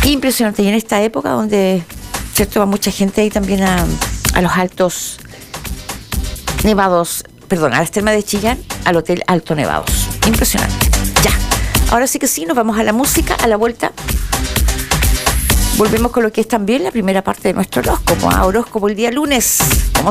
Impresionante. Y en esta época donde, ¿cierto?, va mucha gente ahí también a los altos nevados, perdón, a las termas de Chillán, al Hotel Alto Nevados. Impresionante. Ya. Ahora sí que sí, nos vamos a la música, a la vuelta. Volvemos con lo que es también la primera parte de nuestro horóscopo. Horóscopo el día lunes, como